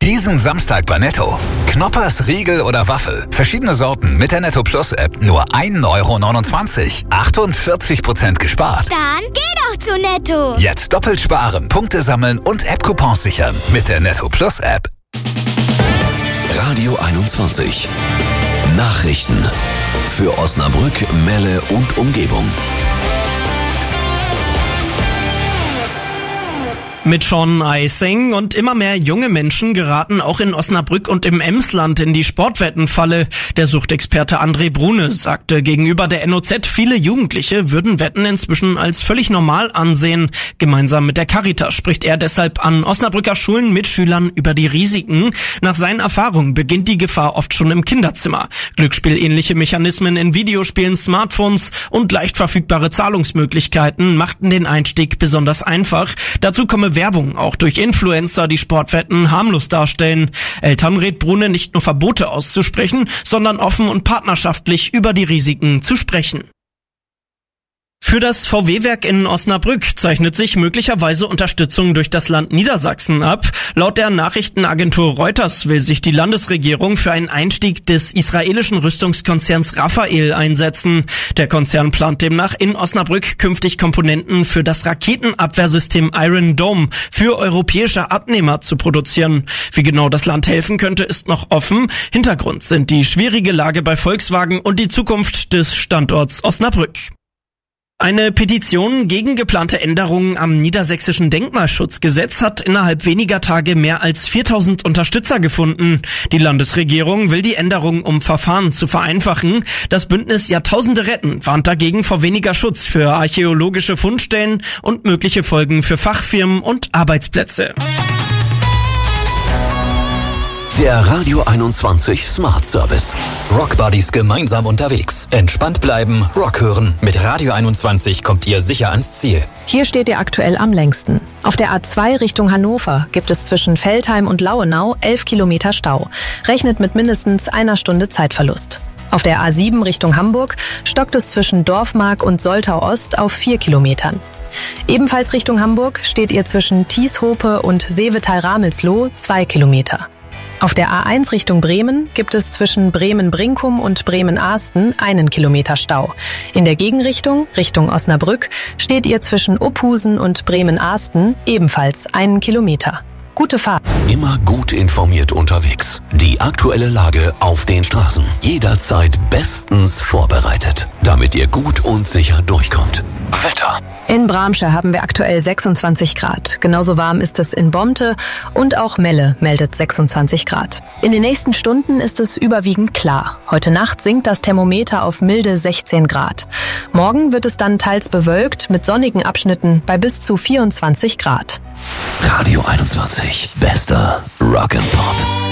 Diesen Samstag bei Netto. Knoppers, Riegel oder Waffel. Verschiedene Sorten mit der Netto Plus App. Nur 1,29 €. 48% gespart. Dann geh doch zu Netto. Jetzt doppelt sparen, Punkte sammeln und App-Coupons sichern. Mit der Netto Plus App. Radio 21. Nachrichten für Osnabrück, Melle und Umgebung. Mit Sean Eising und immer mehr junge Menschen geraten auch in Osnabrück und im Emsland in die Sportwettenfalle. Der Suchtexperte André Brune sagte gegenüber der NOZ, viele Jugendliche würden Wetten inzwischen als völlig normal ansehen. Gemeinsam mit der Caritas spricht er deshalb an Osnabrücker Schulen mit Schülern über die Risiken. Nach seinen Erfahrungen beginnt die Gefahr oft schon im Kinderzimmer. Glücksspielähnliche Mechanismen in Videospielen, Smartphones und leicht verfügbare Zahlungsmöglichkeiten machten den Einstieg besonders einfach. Dazu komme Werbung, auch durch Influencer, die Sportwetten harmlos darstellen. Eltern rät Brune, nicht nur Verbote auszusprechen, sondern offen und partnerschaftlich über die Risiken zu sprechen. Für das VW-Werk in Osnabrück zeichnet sich möglicherweise Unterstützung durch das Land Niedersachsen ab. Laut der Nachrichtenagentur Reuters will sich die Landesregierung für einen Einstieg des israelischen Rüstungskonzerns Rafael einsetzen. Der Konzern plant demnach in Osnabrück künftig Komponenten für das Raketenabwehrsystem Iron Dome für europäische Abnehmer zu produzieren. Wie genau das Land helfen könnte, ist noch offen. Hintergrund sind die schwierige Lage bei Volkswagen und die Zukunft des Standorts Osnabrück. Eine Petition gegen geplante Änderungen am niedersächsischen Denkmalschutzgesetz hat innerhalb weniger Tage mehr als 4000 Unterstützer gefunden. Die Landesregierung will die Änderungen, um Verfahren zu vereinfachen. Das Bündnis Jahrtausende retten warnt dagegen vor weniger Schutz für archäologische Fundstellen und mögliche Folgen für Fachfirmen und Arbeitsplätze. Der Radio 21 Smart Service. Rock Buddies gemeinsam unterwegs. Entspannt bleiben, Rock hören. Mit Radio 21 kommt ihr sicher ans Ziel. Hier steht ihr aktuell am längsten. Auf der A2 Richtung Hannover gibt es zwischen Veltheim und Lauenau 11 Kilometer Stau. Rechnet mit mindestens einer Stunde Zeitverlust. Auf der A7 Richtung Hamburg stockt es zwischen Dorfmark und Soltau Ost auf 4 Kilometern. Ebenfalls Richtung Hamburg steht ihr zwischen Tieshope und Seevetal-Ramelsloh 2 Kilometer. Auf der A1 Richtung Bremen gibt es zwischen Bremen-Brinkum und Bremen-Ahsten 1 Kilometer Stau. In der Gegenrichtung, Richtung Osnabrück, steht ihr zwischen Opphusen und Bremen-Ahsten ebenfalls 1 Kilometer. Gute Fahrt. Immer gut informiert unterwegs. Die aktuelle Lage auf den Straßen. Jederzeit bestens vorbereitet, damit ihr gut und sicher durchkommt. Wetter. In Bramsche haben wir aktuell 26 Grad. Genauso warm ist es in Bomte und auch Melle meldet 26 Grad. In den nächsten Stunden ist es überwiegend klar. Heute Nacht sinkt das Thermometer auf milde 16 Grad. Morgen wird es dann teils bewölkt mit sonnigen Abschnitten bei bis zu 24 Grad. Radio 21. Bester Rock and Pop.